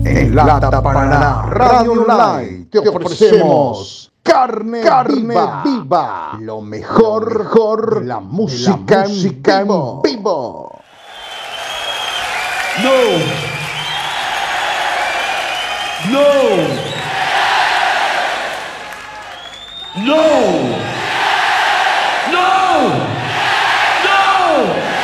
En Lata Paraná Radio Online te ofrecemos carne viva, lo mejor de la música en vivo. No. No. No.